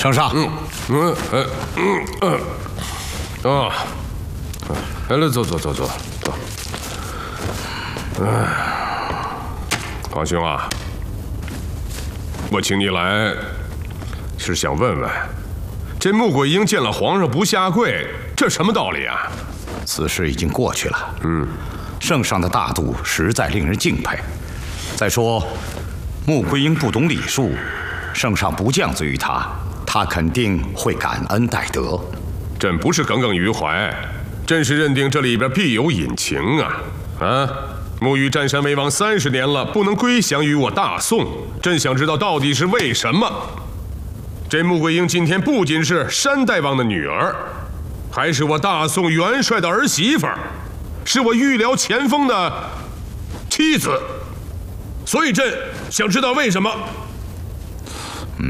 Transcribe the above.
圣上。 来，走。皇兄啊，我请你来，是想问问，这穆桂英见了皇上不下跪，这什么道理啊？ 此事已经过去了。圣上的大度实在令人敬佩。再说，穆桂英不懂礼数，圣上不降罪于她，她肯定会感恩戴德。 朕不是耿耿于怀，朕是认定这里边必有隐情啊！沐浴占山为王30年了，不能归降于我大宋，朕想知道到底是为什么。这穆桂英今天不仅是山大王的女儿，还是我大宋元帅的儿媳妇，是我御辽前锋的妻子，所以朕想知道为什么。